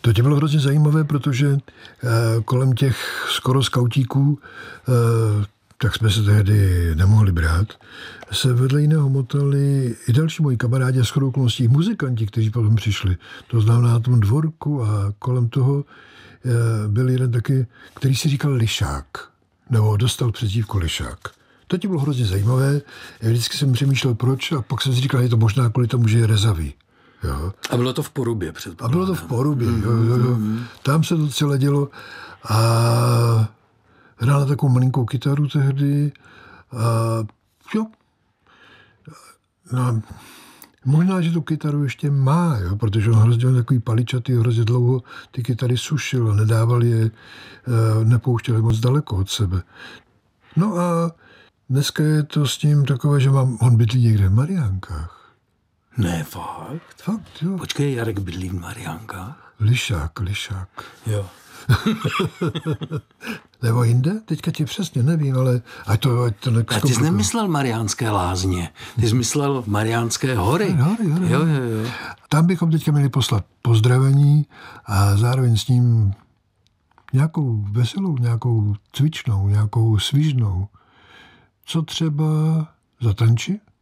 To tě bylo hrozně zajímavé, protože kolem těch skoro skautíků, tak jsme se tehdy nemohli brát, se vedle jiného motali i další moji kamarádi a shodou okolností muzikanti, kteří potom přišli. To znamená na tom dvorku a kolem toho byl jeden taky, který si říkal Lišák, nebo dostal přezdívku Lišák. To ti bylo hrozně zajímavé. Já vždycky jsem přemýšlel proč a pak jsem si říkal, že je to možná kvůli tomu, že je rezavý. Jo. A bylo to v Porubě předpokládám. A bylo to v Porubě, jo. Tam se to celé dělo a hrál na takovou malinkou kytaru tehdy a jo. No, možná, že tu kytaru ještě má, jo, protože on hrozně takový paličatý, hrozně dlouho ty kytary sušil a nedával je, nepouštěl je moc daleko od sebe. No a dneska je to s ním takové, že on bydlí někde v Mariánkách. Ne, fakt? Fakt, jo. Počkej, Jarek bydlí v Mariánkách? Lišák. Jo. Nebo jinde? Teďka ti přesně nevím, ale ať to A ty jsi nemyslel Mariánské lázně, ty jsi myslel Mariánské hory. Hory. Jo. Tam bychom teďka měli poslat pozdravení a zároveň s ním nějakou veselou, nějakou cvičnou, nějakou svižnou. Co třeba zatančit?